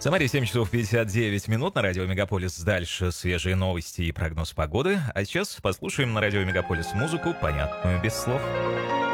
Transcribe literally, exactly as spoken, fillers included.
В Самаре семь часов пятьдесят девять минут, на радио Мегаполис. Дальше свежие новости и прогноз погоды. А сейчас послушаем на радио Мегаполис музыку, понятную без слов.